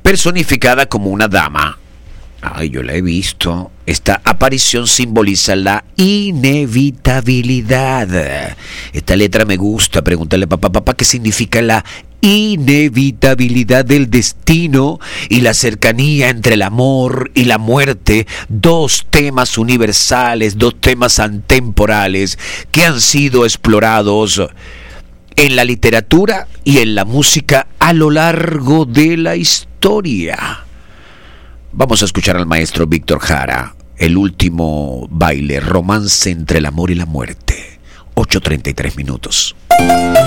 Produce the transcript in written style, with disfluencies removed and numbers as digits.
personificada como una dama. Ay, yo la he visto. Esta aparición simboliza la inevitabilidad. Esta letra me gusta. Pregúntale a papá, ¿qué significa la inevitabilidad del destino y la cercanía entre el amor y la muerte? Dos temas universales, dos temas atemporales que han sido explorados en la literatura y en la música a lo largo de la historia. Vamos a escuchar al maestro Víctor Jara, El último baile, romance entre el amor y la muerte. 8:33 minutos.